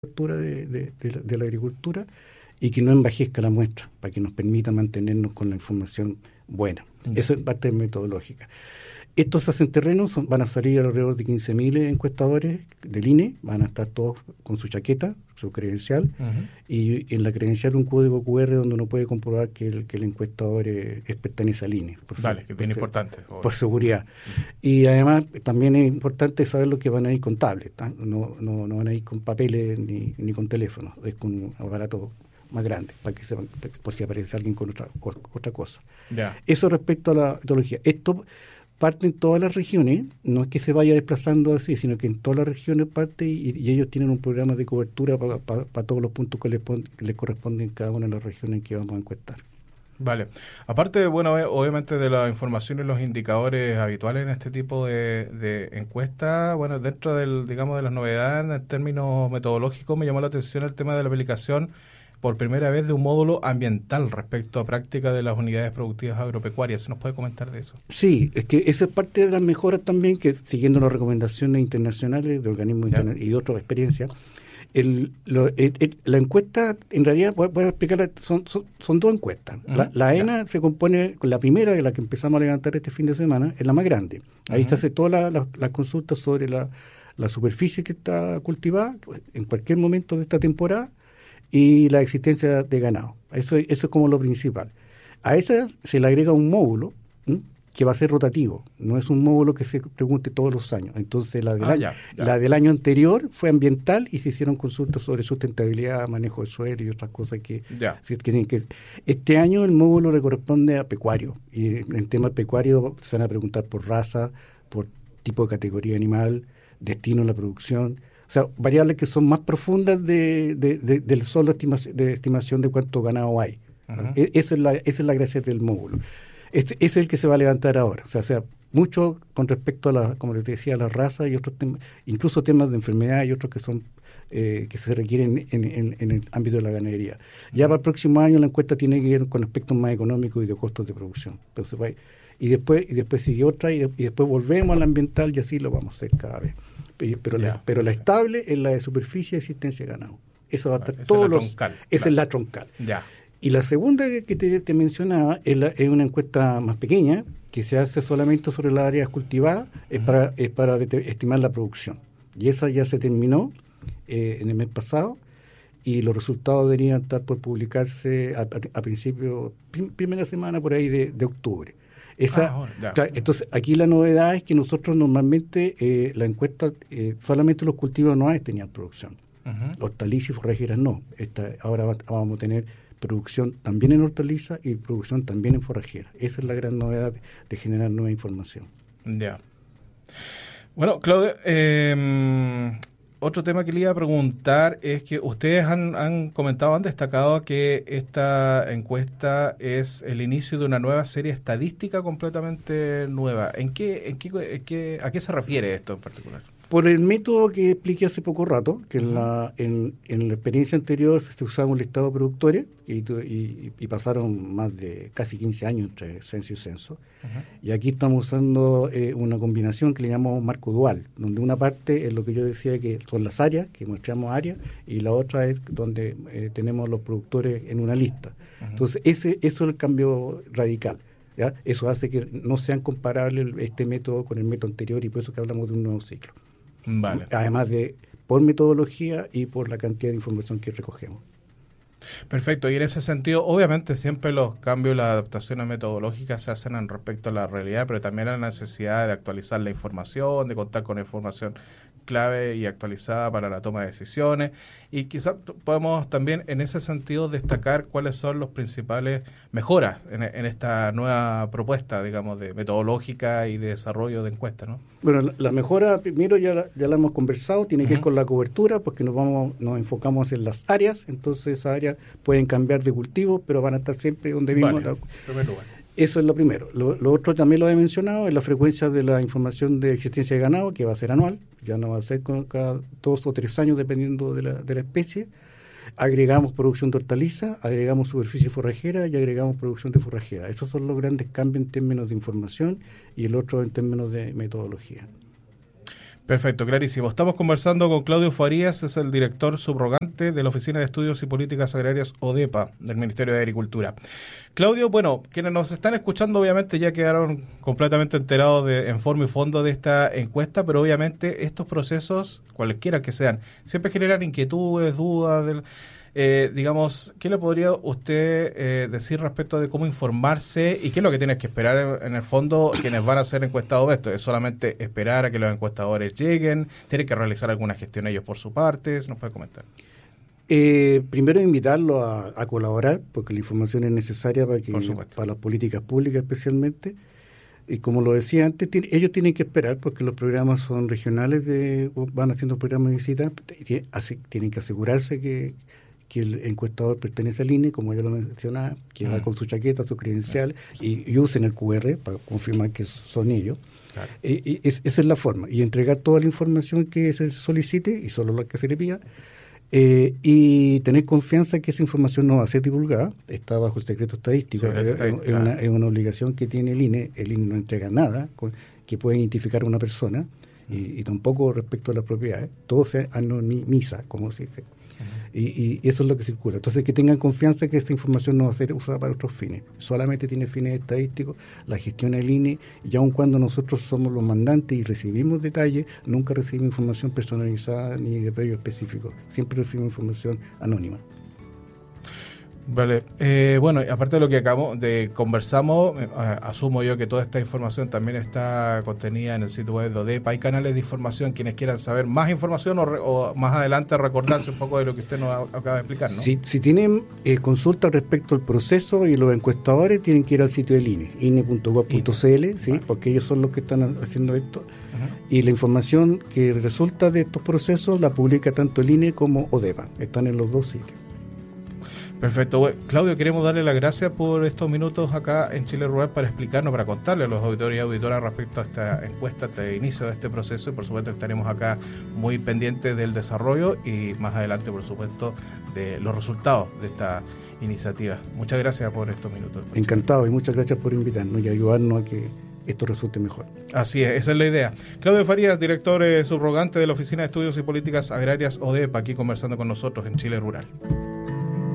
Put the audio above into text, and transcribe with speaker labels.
Speaker 1: cobertura de la agricultura y que no envejezca la muestra, para que nos permita mantenernos con la información buena. Eso es parte metodológica. Estos acenterrenos van a salir alrededor de 15.000 encuestadores del INE, van a estar todos con su chaqueta, su credencial, y en la credencial un código QR donde uno puede comprobar que el encuestador pertenece al INE.
Speaker 2: Vale, que es bien importante.
Speaker 1: Por seguridad. Y además también es importante saber lo que van a ir con tablets, no van a ir con papeles ni con teléfonos, es con un aparato más grande, para que sepan, por si aparece alguien con otra cosa.
Speaker 2: Ya.
Speaker 1: Eso respecto a la metodología. Esto parte en todas las regiones, no es que se vaya desplazando así, sino que en todas las regiones parte y ellos tienen un programa de cobertura para todos los puntos que les corresponden en cada una de las regiones en que vamos a encuestar.
Speaker 2: Vale. Aparte, bueno, obviamente de la información y los indicadores habituales en este tipo de encuestas, bueno, dentro de las novedades en términos metodológicos me llamó la atención el tema de la aplicación por primera vez de un módulo ambiental respecto a práctica de las unidades productivas agropecuarias. ¿Se nos puede comentar de eso?
Speaker 1: Sí, es que eso es parte de las mejoras también, que siguiendo las recomendaciones internacionales de organismos y de otras experiencias. La encuesta, en realidad, voy a explicarla, son dos encuestas. La ENA se compone, con la primera, de la que empezamos a levantar este fin de semana, es la más grande. Ahí se hace todas las consultas sobre la superficie que está cultivada en cualquier momento de esta temporada, y la existencia de ganado. Eso es como lo principal. A esa se le agrega un módulo que va a ser rotativo, no es un módulo que se pregunte todos los años. Entonces la del año anterior fue ambiental y se hicieron consultas sobre sustentabilidad, manejo del suelo y otras cosas que tienen que... Este año el módulo le corresponde a pecuario, y en temas pecuario se van a preguntar por raza, por tipo de categoría animal, destino de la producción. O sea, variables que son más profundas del solo estimación de cuánto ganado hay. Esa es la gracia del módulo. Ese es el que se va a levantar ahora. O sea, mucho con respecto a como les decía, a la raza y otros temas, incluso temas de enfermedad y otros que son que se requieren en el ámbito de la ganadería. Ya para el próximo año la encuesta tiene que ver con aspectos más económicos y de costos de producción. Entonces y después sigue otra y después volvemos al ambiental y así lo vamos a hacer cada vez. Pero la estable es la de superficie y existencia de ganado. Eso va a estar esa es la troncal.
Speaker 2: Ya.
Speaker 1: Y la segunda que te mencionaba es una encuesta más pequeña, que se hace solamente sobre las áreas cultivadas, es para estimar la producción. Y esa ya se terminó en el mes pasado, y los resultados deberían estar por publicarse a principio, primera semana por ahí de octubre. Entonces, aquí la novedad es que nosotros normalmente la encuesta, solamente los cultivos anuales tenían producción. Hortalizas y forrajeras no. Ahora vamos a tener producción también en hortalizas y producción también en forrajeras. Esa es la gran novedad de generar nueva información.
Speaker 2: Ya. Bueno, Claudio, otro tema que le iba a preguntar es que ustedes han comentado, han destacado que esta encuesta es el inicio de una nueva serie estadística completamente nueva. ¿A qué se refiere esto en particular?
Speaker 1: Por el método que expliqué hace poco rato, que en la experiencia anterior se usaba un listado de productores y pasaron más de casi 15 años entre censo y censo. Y aquí estamos usando una combinación que le llamamos marco dual, donde una parte es lo que yo decía que son las áreas, que mostramos áreas, y la otra es donde tenemos los productores en una lista. Entonces, eso es el cambio radical. ¿Ya? Eso hace que no sean comparables este método con el método anterior, y por eso que hablamos de un nuevo ciclo.
Speaker 2: Vale.
Speaker 1: Además de por metodología y por la cantidad de información que recogemos.
Speaker 2: Perfecto, y en ese sentido, obviamente siempre los cambios, las adaptaciones metodológicas se hacen en respecto a la realidad, pero también a la necesidad de actualizar la información, de contar con información clave y actualizada para la toma de decisiones, y quizás podemos también en ese sentido destacar cuáles son los principales mejoras en esta nueva propuesta, digamos, de metodológica y de desarrollo de encuestas, ¿no?
Speaker 1: Bueno, la mejora, primero ya la hemos conversado, tiene que ver con la cobertura, porque nos enfocamos en las áreas, entonces esas áreas pueden cambiar de cultivo, pero van a estar siempre donde vimos.
Speaker 2: En primer lugar.
Speaker 1: Eso es lo primero. Lo otro también lo he mencionado, es la frecuencia de la información de existencia de ganado, que va a ser anual, ya no va a ser cada 2 o 3 años dependiendo de la especie. Agregamos producción de hortaliza, agregamos superficie forrajera y agregamos producción de forrajera. Esos son los grandes cambios en términos de información, y el otro en términos de metodología.
Speaker 2: Perfecto, clarísimo. Estamos conversando con Claudio Farías, es el director subrogante de la Oficina de Estudios y Políticas Agrarias ODEPA del Ministerio de Agricultura. Claudio, bueno, quienes nos están escuchando obviamente ya quedaron completamente enterados en forma y fondo de esta encuesta, pero obviamente estos procesos, cualquiera que sean, siempre generan inquietudes, dudas, digamos, ¿qué le podría usted decir respecto de cómo informarse y qué es lo que tienes que esperar en el fondo quienes van a ser encuestados de esto? ¿Es solamente esperar a que los encuestadores lleguen? ¿Tienen que realizar alguna gestión ellos por su parte? ¿Nos puede comentar?
Speaker 1: Primero invitarlo a colaborar, porque la información es necesaria para las políticas públicas especialmente. Y como lo decía antes, ellos tienen que esperar porque los programas son regionales, van haciendo programas de visita, tienen que asegurarse que el encuestador pertenece al INE, como ya lo mencionaba, que va con su chaqueta, su credencial, y usen el QR para confirmar que son ellos. Claro. Esa es la forma, y entregar toda la información que se solicite, y solo la que se le pida, y tener confianza que esa información no va a ser divulgada, está bajo el secreto estadístico, es una obligación que tiene el INE no entrega nada que pueda identificar a una persona, y tampoco respecto a las propiedades, todo se anonimiza, como se dice. Y eso es lo que circula. Entonces, que tengan confianza que esta información no va a ser usada para otros fines. Solamente tiene fines estadísticos, la gestiona el INE, y aun cuando nosotros somos los mandantes y recibimos detalles, nunca recibimos información personalizada ni de previo específico. Siempre recibimos información anónima.
Speaker 2: Vale, bueno, aparte de lo que acabamos de conversamos, asumo yo que toda esta información también está contenida en el sitio web de ODEPA. Hay canales de información, quienes quieran saber más información o más adelante recordarse un poco de lo que usted nos acaba de explicar, ¿no?
Speaker 1: Si tienen consultas respecto al proceso y los encuestadores, tienen que ir al sitio del INE, ine.gov.cl, ¿sí? Vale. Porque ellos son los que están haciendo esto. Uh-huh. Y la información que resulta de estos procesos la publica tanto el INE como ODEPA. Están en los dos sitios.
Speaker 2: Perfecto. Bueno, Claudio, queremos darle las gracias por estos minutos acá en Chile Rural para explicarnos, para contarle a los auditores y auditoras respecto a esta encuesta, este inicio de este proceso, y por supuesto estaremos acá muy pendientes del desarrollo y más adelante, por supuesto, de los resultados de esta iniciativa. Muchas gracias por estos minutos.
Speaker 1: Encantado, y muchas gracias por invitarnos y ayudarnos a que esto resulte mejor.
Speaker 2: Así es, esa es la idea. Claudio Farías, director subrogante de la Oficina de Estudios y Políticas Agrarias ODEPA, aquí conversando con nosotros en Chile Rural.